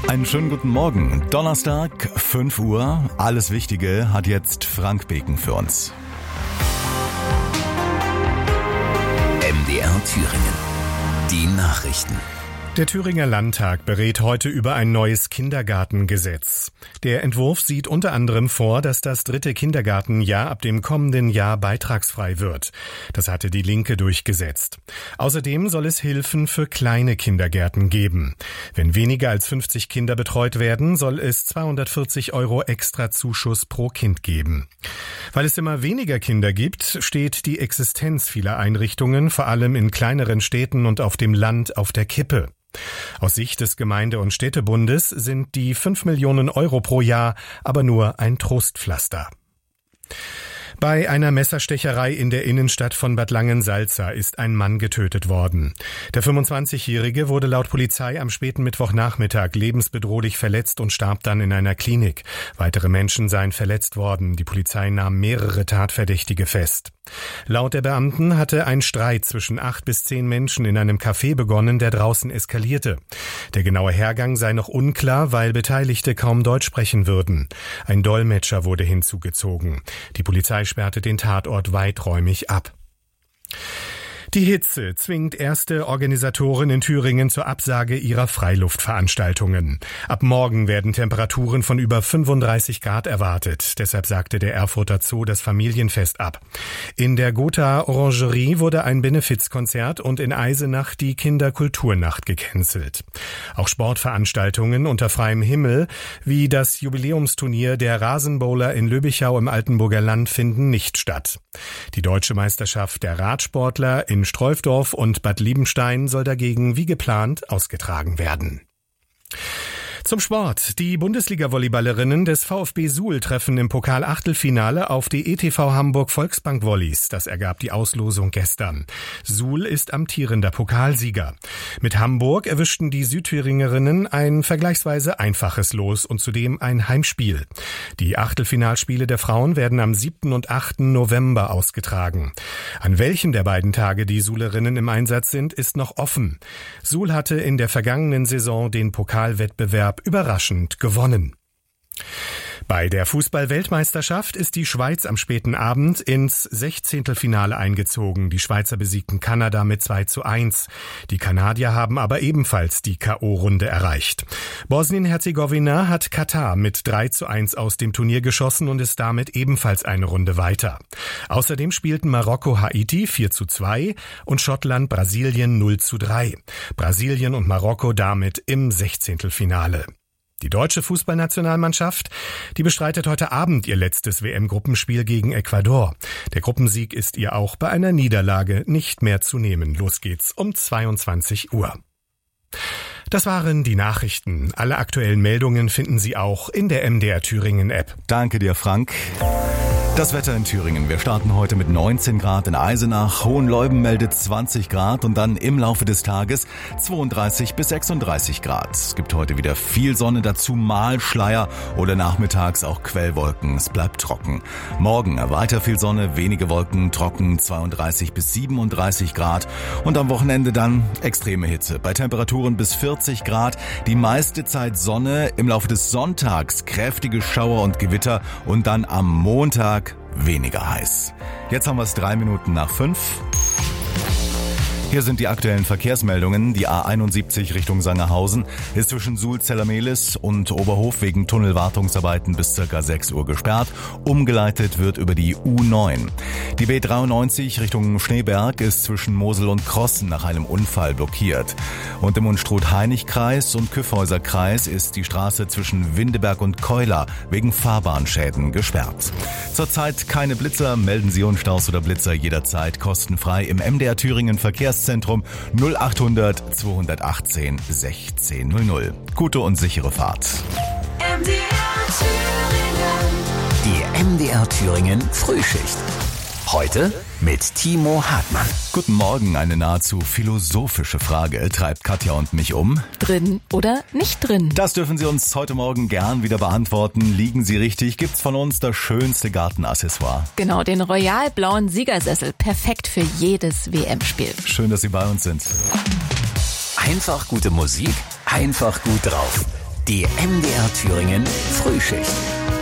Einen schönen guten Morgen. Donnerstag, 5 Uhr. Alles Wichtige hat jetzt Frank Beken für uns. MDR Thüringen. Die Nachrichten. Der Thüringer Landtag berät heute über ein neues Kindergartengesetz. Der Entwurf sieht unter anderem vor, dass das 3. Kindergartenjahr ab dem kommenden Jahr beitragsfrei wird. Das hatte die Linke durchgesetzt. Außerdem soll es Hilfen für kleine Kindergärten geben. Wenn weniger als 50 Kinder betreut werden, soll es 240 € extra Zuschuss pro Kind geben. Weil es immer weniger Kinder gibt, steht die Existenz vieler Einrichtungen, vor allem in kleineren Städten und auf dem Land, auf der Kippe. Aus Sicht des Gemeinde- und Städtebundes sind die 5 Millionen € pro Jahr aber nur ein Trostpflaster. Bei einer Messerstecherei in der Innenstadt von Bad Langensalza ist ein Mann getötet worden. Der 25-Jährige wurde laut Polizei am späten Mittwochnachmittag lebensbedrohlich verletzt und starb dann in einer Klinik. Weitere Menschen seien verletzt worden. Die Polizei nahm mehrere Tatverdächtige fest. Laut der Beamten hatte ein Streit zwischen 8 bis 10 Menschen in einem Café begonnen, der draußen eskalierte. Der genaue Hergang sei noch unklar, weil Beteiligte kaum Deutsch sprechen würden. Ein Dolmetscher wurde hinzugezogen. Die Polizei sperrte den Tatort weiträumig ab. Die Hitze zwingt erste Organisatoren in Thüringen zur Absage ihrer Freiluftveranstaltungen. Ab morgen werden Temperaturen von über 35 Grad erwartet. Deshalb sagte der Erfurter Zoo das Familienfest ab. In der Gotha Orangerie wurde ein Benefizkonzert und in Eisenach die Kinderkulturnacht gecancelt. Auch Sportveranstaltungen unter freiem Himmel, wie das Jubiläumsturnier der Rasenbowler in Löbichau im Altenburger Land, finden nicht statt. Die Deutsche Meisterschaft der Radsportler in Streufdorf und Bad Liebenstein soll dagegen wie geplant ausgetragen werden. Zum Sport. Die Bundesliga-Volleyballerinnen des VfB Suhl treffen im Pokal-Achtelfinale auf die ETV Hamburg Volksbank Volleys. Das ergab die Auslosung gestern. Suhl ist amtierender Pokalsieger. Mit Hamburg erwischten die Südthüringerinnen ein vergleichsweise einfaches Los und zudem ein Heimspiel. Die Achtelfinalspiele der Frauen werden am 7. und 8. November ausgetragen. An welchem der beiden Tage die Suhlerinnen im Einsatz sind, ist noch offen. Suhl hatte in der vergangenen Saison den Pokalwettbewerb überraschend gewonnen. Bei der Fußball-Weltmeisterschaft ist die Schweiz am späten Abend ins 16. Finale eingezogen. Die Schweizer besiegten Kanada mit 2:1. Die Kanadier haben aber ebenfalls die K.O.-Runde erreicht. Bosnien-Herzegowina hat Katar mit 3:1 aus dem Turnier geschossen und ist damit ebenfalls eine Runde weiter. Außerdem spielten Marokko Haiti 4:2 und Schottland Brasilien 0:3. Brasilien und Marokko damit im 16. Finale. Die deutsche Fußballnationalmannschaft, die bestreitet heute Abend ihr letztes WM-Gruppenspiel gegen Ecuador. Der Gruppensieg ist ihr auch bei einer Niederlage nicht mehr zu nehmen. Los geht's um 22 Uhr. Das waren die Nachrichten. Alle aktuellen Meldungen finden Sie auch in der MDR Thüringen App. Danke dir, Frank. Das Wetter in Thüringen. Wir starten heute mit 19 Grad in Eisenach. Hohenleuben meldet 20 Grad und dann im Laufe des Tages 32 bis 36 Grad. Es gibt heute wieder viel Sonne, dazu mal Schleier oder nachmittags auch Quellwolken. Es bleibt trocken. Morgen weiter viel Sonne, wenige Wolken, trocken 32 bis 37 Grad. Und am Wochenende dann extreme Hitze. Bei Temperaturen bis 40 Grad. Die meiste Zeit Sonne. Im Laufe des Sonntags kräftige Schauer und Gewitter. Und dann am Montag weniger heiß. Jetzt haben wir es 3 Minuten nach 5. Hier sind die aktuellen Verkehrsmeldungen. Die A71 Richtung Sangerhausen ist zwischen Suhl-Zellermehlis und Oberhof wegen Tunnelwartungsarbeiten bis ca. 6 Uhr gesperrt. Umgeleitet wird über die U9. Die B93 Richtung Schneeberg ist zwischen Mosel und Krossen nach einem Unfall blockiert. Und im Unstrut-Hainich-Kreis und Kyffhäuser-Kreis ist die Straße zwischen Windeberg und Keuler wegen Fahrbahnschäden gesperrt. Zurzeit keine Blitzer. Melden Sie Unstaus oder Blitzer jederzeit kostenfrei im MDR Thüringen Verkehrszentrum 0800 218 1600. Gute und sichere Fahrt. Die MDR Thüringen Frühschicht. Heute mit Timo Hartmann. Guten Morgen, eine nahezu philosophische Frage treibt Katja und mich um. Drin oder nicht drin? Das dürfen Sie uns heute Morgen gern wieder beantworten. Liegen Sie richtig, gibt's von uns das schönste Gartenaccessoire. Genau, den royal-blauen Siegersessel. Perfekt für jedes WM-Spiel. Schön, dass Sie bei uns sind. Einfach gute Musik, einfach gut drauf. Die MDR Thüringen Frühschicht.